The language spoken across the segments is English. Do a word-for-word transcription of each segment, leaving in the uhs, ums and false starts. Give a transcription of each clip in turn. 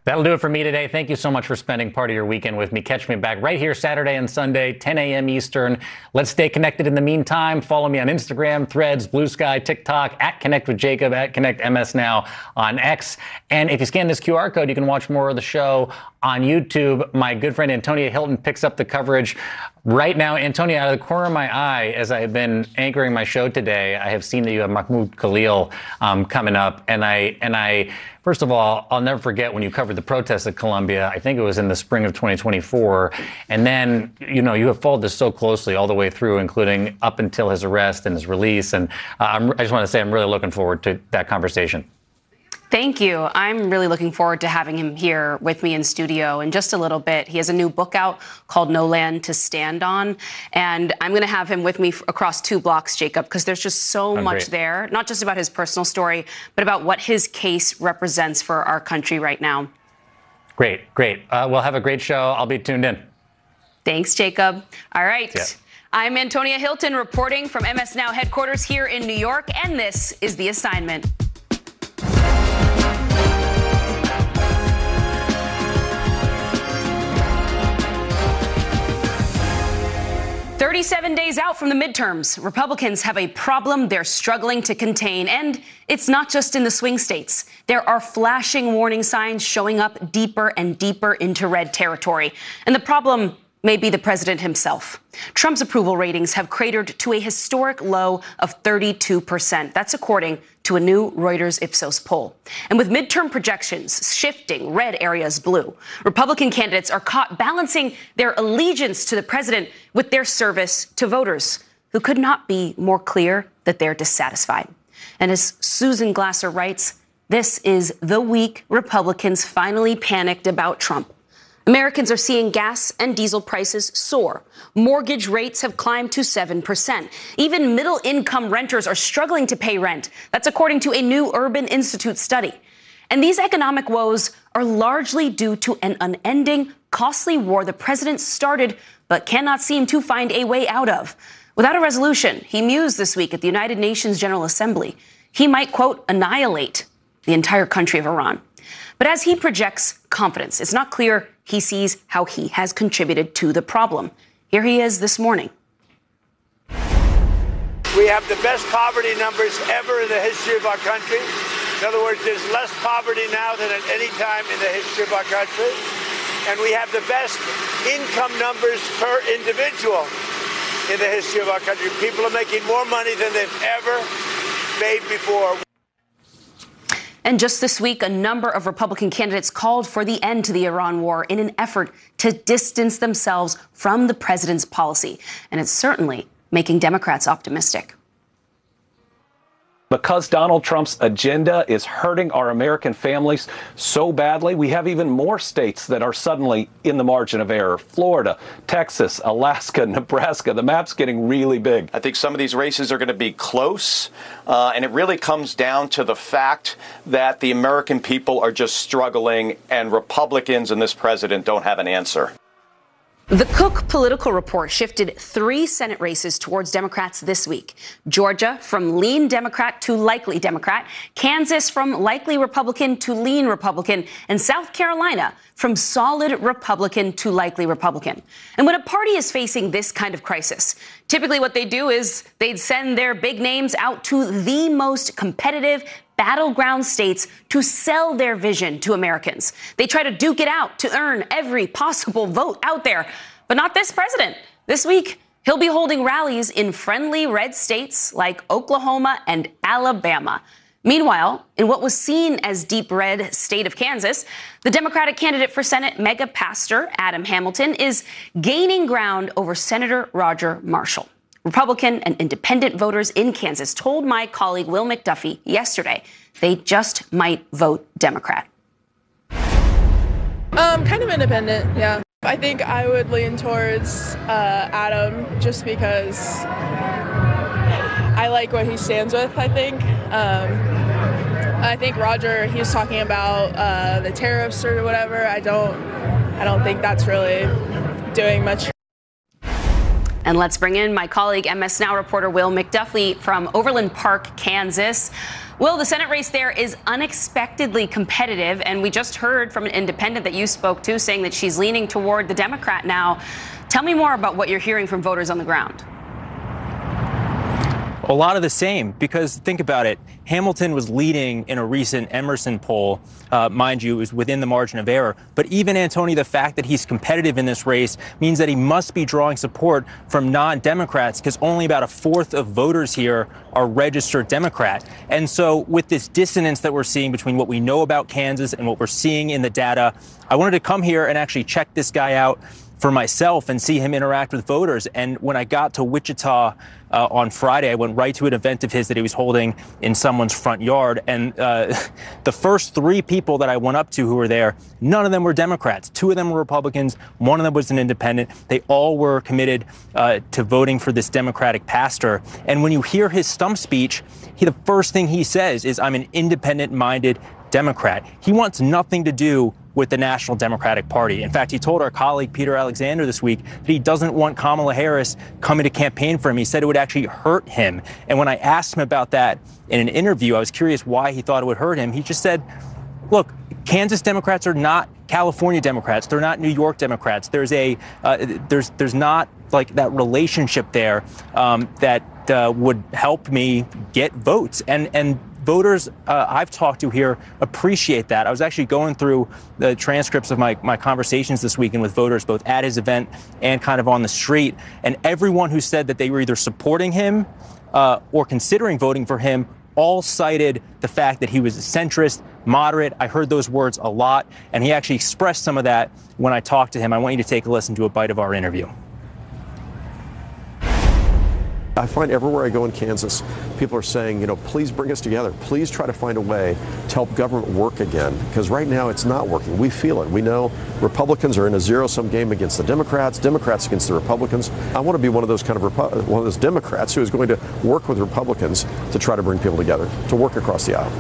That'll do it for me today. Thank you so much for spending part of your weekend with me. Catch me back right here Saturday and Sunday, ten a.m. Eastern. Let's stay connected in the meantime. Follow me on Instagram, Threads, Blue Sky, TikTok, at Connect with Jacob, at Connect M S Now on X. And if you scan this Q R code, you can watch more of the show on YouTube. My good friend Antonia Hilton picks up the coverage right now. Antonia, out of the corner of my eye, as I have been anchoring my show today, I have seen that you have Mahmoud Khalil um, coming up. And I, and I, first of all, I'll never forget when you covered the protests at Columbia. I think it was in the spring of twenty twenty-four. And then, you know, you have followed this so closely all the way through, including up until his arrest and his release. And uh, I'm, I just want to say I'm really looking forward to that conversation. Thank you. I'm really looking forward to having him here with me in studio in just a little bit. He has a new book out called No Land to Stand On. And I'm going to have him with me across two blocks, Jacob, because there's just so oh, much great. there, not just about his personal story, but about what his case represents for our country right now. Great, great. Uh, we'll have a great show. I'll be tuned in. Thanks, Jacob. All right. Yeah. I'm Antonia Hilton reporting from M S Now headquarters here in New York, and this is The Assignment. thirty-seven days out from the midterms, Republicans have a problem they're struggling to contain. And it's not just in the swing states. There are flashing warning signs showing up deeper and deeper into red territory. And the problem may be the president himself. Trump's approval ratings have cratered to a historic low of thirty-two percent. That's according to a new Reuters Ipsos poll. And with midterm projections shifting red areas blue, Republican candidates are caught balancing their allegiance to the president with their service to voters, who could not be more clear that they're dissatisfied. And as Susan Glasser writes, this is the week Republicans finally panicked about Trump. Americans are seeing gas and diesel prices soar. Mortgage rates have climbed to seven percent. Even middle-income renters are struggling to pay rent. That's according to a new Urban Institute study. And these economic woes are largely due to an unending, costly war the president started but cannot seem to find a way out of. Without a resolution, he mused this week at the United Nations General Assembly. He might, quote, annihilate the entire country of Iran. But as he projects confidence, it's not clear he sees how he has contributed to the problem. Here he is this morning. We have the best poverty numbers ever in the history of our country. In other words, there's less poverty now than at any time in the history of our country. And we have the best income numbers per individual in the history of our country. People are making more money than they've ever made before. And just this week, a number of Republican candidates called for the end to the Iran war in an effort to distance themselves from the president's policy. And it's certainly making Democrats optimistic. Because Donald Trump's agenda is hurting our American families so badly, we have even more states that are suddenly in the margin of error. Florida, Texas, Alaska, Nebraska. The map's getting really big. I think some of these races are going to be close, uh, and it really comes down to the fact that the American people are just struggling, and Republicans and this president don't have an answer. The Cook Political Report shifted three Senate races towards Democrats this week. Georgia from lean Democrat to likely Democrat, Kansas from likely Republican to lean Republican, and South Carolina from solid Republican to likely Republican. And when a party is facing this kind of crisis, typically what they do is they'd send their big names out to the most competitive battleground states to sell their vision to Americans. They try to duke it out to earn every possible vote out there. But not this president. This week, he'll be holding rallies in friendly red states like Oklahoma and Alabama. Meanwhile, in what was seen as deep red state of Kansas, the Democratic candidate for Senate mega pastor Adam Hamilton is gaining ground over Senator Roger Marshall. Republican and independent voters in Kansas told my colleague Will McDuffie yesterday they just might vote Democrat. Um, kind of independent, yeah. I think I would lean towards uh, Adam just because I like what he stands with, I think. Um, I think Roger, he was talking about uh, the tariffs or whatever. I don't, I don't think that's really doing much. And let's bring in my colleague, M S Now reporter Will McDuffie from Overland Park, Kansas. Will, the Senate race there is unexpectedly competitive, and we just heard from an independent that you spoke to saying that she's leaning toward the Democrat now. Tell me more about what you're hearing from voters on the ground. A lot of the same, because think about it. Hamilton was leading in a recent Emerson poll. Uh, mind you, it was within the margin of error. But even, Antonio, the fact that he's competitive in this race means that he must be drawing support from non-Democrats, because only about a fourth of voters here are registered Democrat. And so with this dissonance that we're seeing between what we know about Kansas and what we're seeing in the data, I wanted to come here and actually check this guy out for myself and see him interact with voters. And when I got to Wichita uh, on Friday, I went right to an event of his that he was holding in someone's front yard. And uh, the first three people that I went up to who were there, none of them were Democrats. Two of them were Republicans. One of them was an independent. They all were committed uh, to voting for this Democratic pastor. And when you hear his stump speech, he, the first thing he says is, I'm an independent-minded Democrat. He wants nothing to do with the National Democratic Party. In fact, he told our colleague Peter Alexander this week that he doesn't want Kamala Harris coming to campaign for him. He said it would actually hurt him. And when I asked him about that in an interview, I was curious why he thought it would hurt him. He just said, look, Kansas Democrats are not California Democrats. They're not New York Democrats. There's a uh, there's there's not like that relationship there um, that uh, would help me get votes. And and voters uh, I've talked to here appreciate that. I was actually going through the transcripts of my, my conversations this weekend with voters, both at his event and kind of on the street. And everyone who said that they were either supporting him uh, or considering voting for him all cited the fact that he was a centrist, moderate. I heard those words a lot, and he actually expressed some of that when I talked to him. I want you to take a listen to a bite of our interview. I find everywhere I go in Kansas, people are saying, you know, please bring us together. Please try to find a way to help government work again, because right now it's not working. We feel it. We know Republicans are in a zero-sum game against the Democrats, Democrats against the Republicans. I want to be one of those kind of Repu- one of those Democrats who is going to work with Republicans to try to bring people together, to work across the aisle.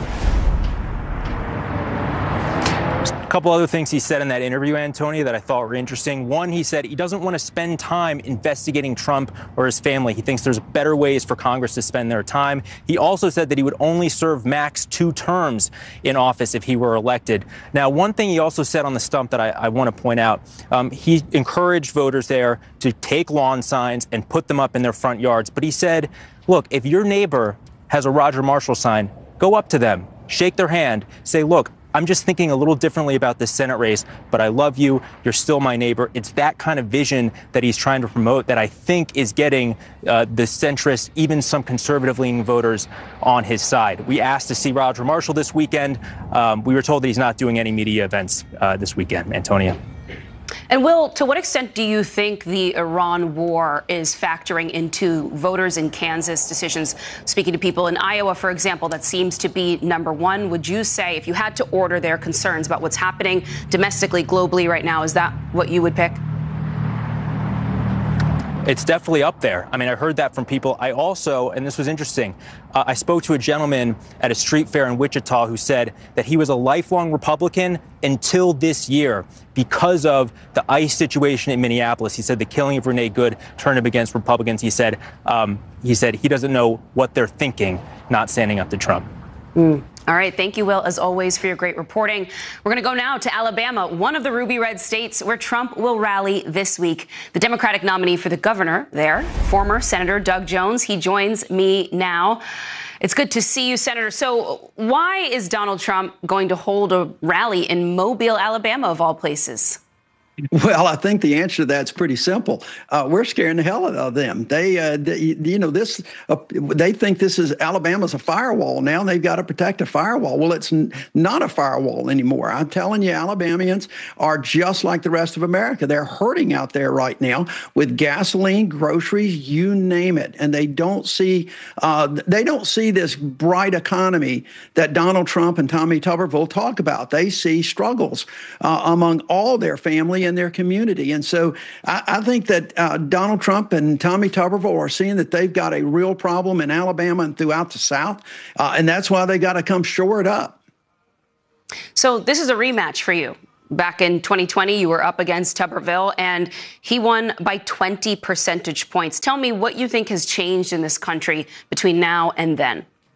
A couple other things he said in that interview, Antonio, that I thought were interesting. One, he said he doesn't want to spend time investigating Trump or his family. He thinks there's better ways for Congress to spend their time. He also said that he would only serve max two terms in office if he were elected. Now, one thing he also said on the stump that I, I want to point out, um, he encouraged voters there to take lawn signs and put them up in their front yards. But he said, look, if your neighbor has a Roger Marshall sign, go up to them, shake their hand, say, look, I'm just thinking a little differently about this Senate race, but I love you. You're still my neighbor. It's that kind of vision that he's trying to promote that I think is getting uh, the centrist, even some conservative-leaning voters on his side. We asked to see Roger Marshall this weekend. Um, we were told that he's not doing any media events uh, this weekend. Antonia. And Will, to what extent do you think the Iran war is factoring into voters in Kansas decisions? Speaking to people in Iowa, for example, that seems to be number one. Would you say, if you had to order their concerns about what's happening domestically, globally right now, is that what you would pick? It's definitely up there. I mean, I heard that from people. I also, and this was interesting, uh, I spoke to a gentleman at a street fair in Wichita who said that he was a lifelong Republican until this year because of the ICE situation in Minneapolis. He said the killing of Renee Good turned him against Republicans. He said, um, he said he doesn't know what they're thinking, not standing up to Trump. Mm. All right. Thank you, Will, as always, for your great reporting. We're going to go now to Alabama, one of the ruby red states where Trump will rally this week. The Democratic nominee for the governor there, former Senator Doug Jones, he joins me now. It's good to see you, Senator. So why is Donald Trump going to hold a rally in Mobile, Alabama, of all places? Well, I think the answer to that's pretty simple. Uh, we're scaring the hell out of them. They, uh, they you know, this. Uh, they think this is Alabama's a firewall now. And they've got to protect a firewall. Well, it's n- not a firewall anymore. I'm telling you, Alabamians are just like the rest of America. They're hurting out there right now with gasoline, groceries, you name it, and they don't see. Uh, they don't see this bright economy that Donald Trump and Tommy Tuberville talk about. They see struggles uh, among all their family in their community. And so I, I think that uh, Donald Trump and Tommy Tuberville are seeing that they've got a real problem in Alabama and throughout the South. Uh, and that's why they got to come shore it up. So this is a rematch for you. Back in twenty twenty, you were up against Tuberville, and he won by twenty percentage points. Tell me what you think has changed in this country between now and then.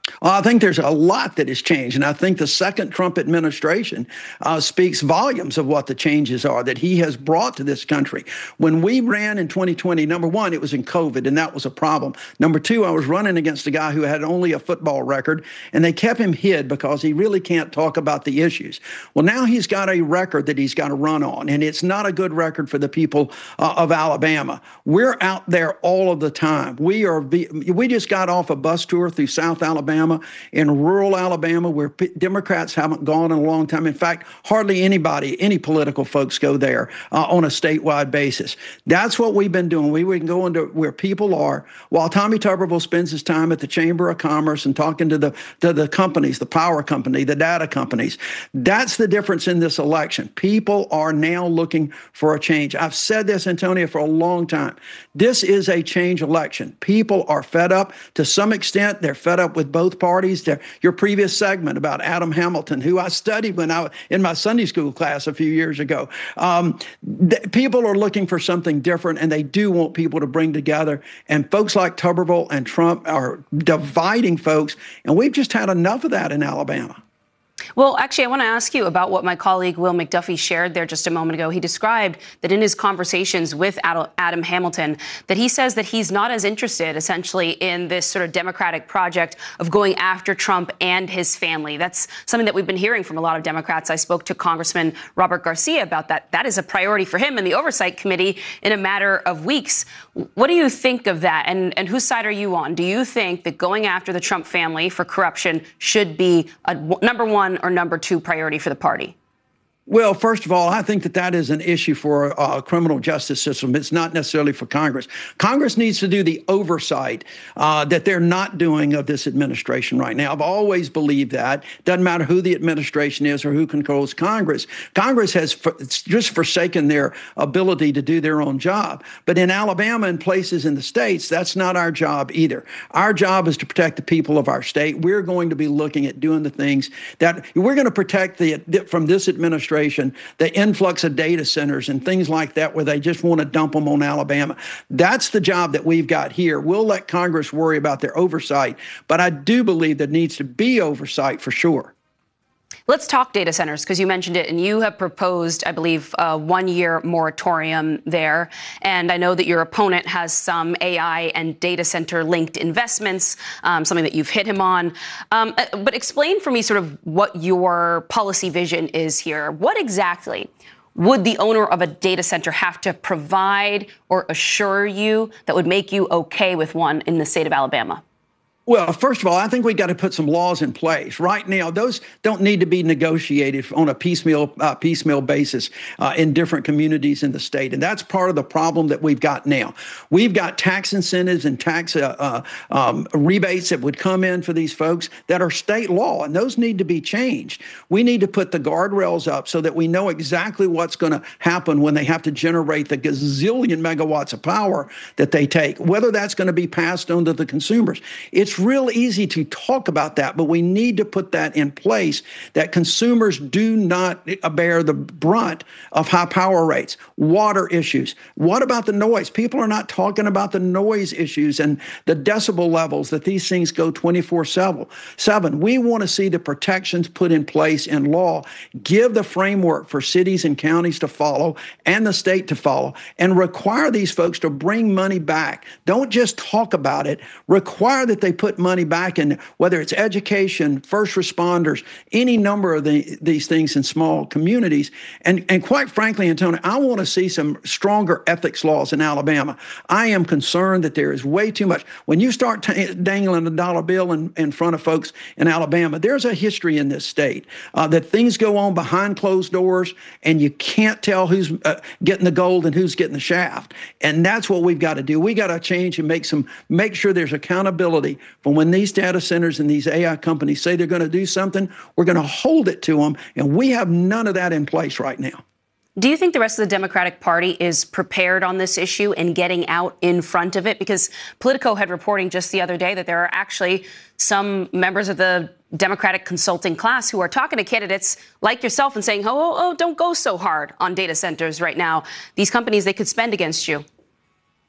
Well, I think there's a lot that has changed. And I think the second Trump administration uh, speaks volumes of what the changes are that he has brought to this country. When we ran in twenty twenty, number one, it was in COVID, and that was a problem. Number two, I was running against a guy who had only a football record, and they kept him hid because he really can't talk about the issues. Well, now he's got a record that he's got to run on, and it's not a good record for the people uh, of Alabama. We're out there all of the time. We are. We just got off a bus tour through South Alabama. In rural Alabama, where P- Democrats haven't gone in a long time. In fact, hardly anybody, any political folks go there uh, on a statewide basis. That's what we've been doing. We, we can go into where people are, while Tommy Tuberville spends his time at the Chamber of Commerce and talking to the to the companies, the power company, the data companies. That's the difference in this election. People are now looking for a change. I've said this, Antonia, for a long time. This is a change election. People are fed up to some extent. They're fed up with both parties. There, your previous segment about Adam Hamilton, who I studied when I in my Sunday school class a few years ago. Um, th- people are looking for something different, and they do want people to bring together. And folks like Tuberville and Trump are dividing folks, and we've just had enough of that in Alabama. Well, actually, I want to ask you about what my colleague Will McDuffie shared there just a moment ago. He described that in his conversations with Adam Hamilton, that he says that he's not as interested, essentially, in this sort of Democratic project of going after Trump and his family. That's something that we've been hearing from a lot of Democrats. I spoke to Congressman Robert Garcia about that. That is a priority for him and the Oversight Committee in a matter of weeks. What do you think of that? And, and whose side are you on? Do you think that going after the Trump family for corruption should be a number one or number two priority for the party? Well, first of all, I think that that is an issue for a uh, criminal justice system. It's not necessarily for Congress. Congress needs to do the oversight uh, that they're not doing of this administration right now. I've always believed that. Doesn't matter who the administration is or who controls Congress. Congress has for, just forsaken their ability to do their own job. But in Alabama and places in the states, that's not our job either. Our job is to protect the people of our state. We're going to be looking at doing the things that we're going to protect the, from this administration. The influx of data centers and things like that, where they just want to dump them on Alabama. That's the job that we've got here. We'll let Congress worry about their oversight, but I do believe there needs to be oversight for sure. Let's talk data centers, because you mentioned it, and you have proposed, I believe, a one-year moratorium there. And I know that your opponent has some A I and data center linked investments, um, something that you've hit him on. Um, but explain for me sort of what your policy vision is here. What exactly would the owner of a data center have to provide or assure you that would make you okay with one in the state of Alabama? Well, first of all, I think we got to put some laws in place. Right now, those don't need to be negotiated on a piecemeal uh, piecemeal basis uh, in different communities in the state. And that's part of the problem that we've got now. We've got tax incentives and tax uh, uh, um, rebates that would come in for these folks that are state law, and those need to be changed. We need to put the guardrails up so that we know exactly what's going to happen when they have to generate the gazillion megawatts of power that they take, whether that's going to be passed on to the consumers. It's real easy to talk about that, but we need to put that in place, that consumers do not bear the brunt of high power rates. Water issues. What about the noise? People are not talking about the noise issues and the decibel levels that these things go twenty-four seven. We want to see the protections put in place in law, give the framework for cities and counties to follow and the state to follow, and require these folks to bring money back. Don't just talk about it. Require that they put money back in, whether it's education, first responders, any number of the, these things in small communities. And, and quite frankly, Antonio, I want to see some stronger ethics laws in Alabama. I am concerned that there is way too much. When you start t- dangling a dollar bill in, in front of folks in Alabama, there's a history in this state uh, that things go on behind closed doors, and you can't tell who's uh, getting the gold and who's getting the shaft. And that's what we've got to do. We got to change and make some, make sure there's accountability for when these data centers and these A I companies say they're going to do something, we're going to hold it to them. And we have none of that in place right now. Do you think the rest of the Democratic Party is prepared on this issue and getting out in front of it? Because Politico had reporting just the other day that there are actually some members of the Democratic consulting class who are talking to candidates like yourself and saying, oh, oh, oh, don't go so hard on data centers right now. These companies, they could spend against you.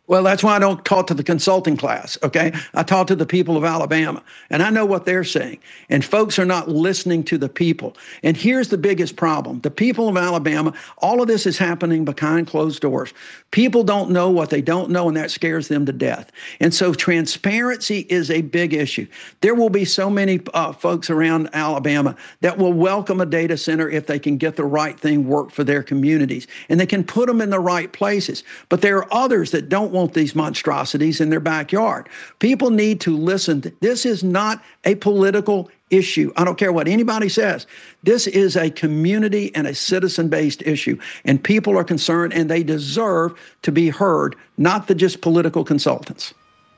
Well, that's why I don't talk to the consulting class, okay? I talk to the people of Alabama, and I know what they're saying. And folks are not listening to the people. And here's the biggest problem. The people of Alabama, all of this is happening behind closed doors. People don't know what they don't know, and that scares them to death. And so transparency is a big issue. There will be so many uh, folks around Alabama that will welcome a data center if they can get the right thing work for their communities, and they can put them in the right places. But there are others that don't want these monstrosities in their backyard. People need to listen. This is not a political issue. I don't care what anybody says. This is a community and a citizen-based issue, and people are concerned, and they deserve to be heard, not the just political consultants.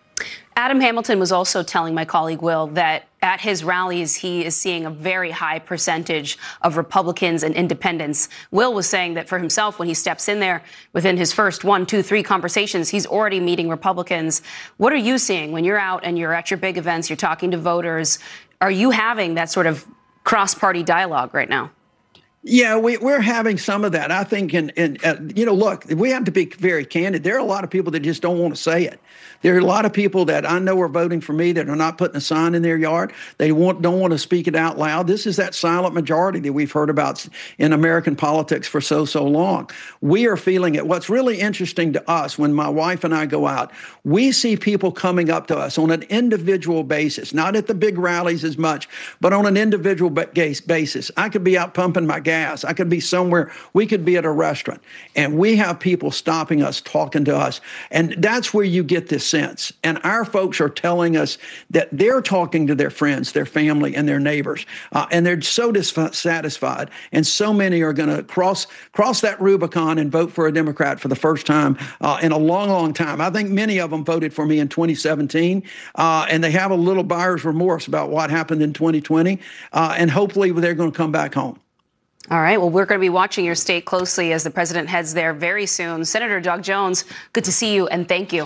Adam Hamilton was also telling my colleague Will that at his rallies, he is seeing a very high percentage of Republicans and independents. Will was saying that for himself, when he steps in there within his first one, two, three conversations, he's already meeting Republicans. What are you seeing when you're out and you're at your big events, you're talking to voters? Are you having that sort of cross-party dialogue right now? Yeah, we, we're having some of that. I think, and, and uh, you know, look, we have to be very candid. There are a lot of people that just don't want to say it. There are a lot of people that I know are voting for me that are not putting a sign in their yard. They want, don't want to speak it out loud. This is that silent majority that we've heard about in American politics for so, so long. We are feeling it. What's really interesting to us when my wife and I go out, we see people coming up to us on an individual basis, not at the big rallies as much, but on an individual basis. I could be out pumping my gas. I could be somewhere. We could be at a restaurant. And we have people stopping us, talking to us. And that's where you get this sense. And our folks are telling us that they're talking to their friends, their family, and their neighbors. Uh, and they're so dissatisfied. And so many are going to cross cross that Rubicon and vote for a Democrat for the first time uh, in a long, long time. I think many of them voted for me in twenty seventeen. Uh, and they have a little buyer's remorse about what happened in twenty twenty. Uh, and hopefully they're going to come back home. All right. Well, we're going to be watching your state closely as the president heads there very soon. Senator Doug Jones, good to see you and thank you.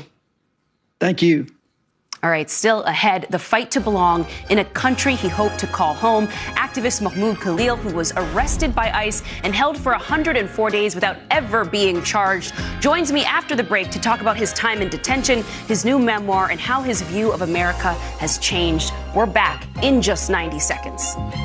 Thank you. All right, still ahead, the fight to belong in a country he hoped to call home. Activist Mahmoud Khalil, who was arrested by ICE and held for one hundred four days without ever being charged, joins me after the break to talk about his time in detention, his new memoir, and how his view of America has changed. We're back in just ninety seconds.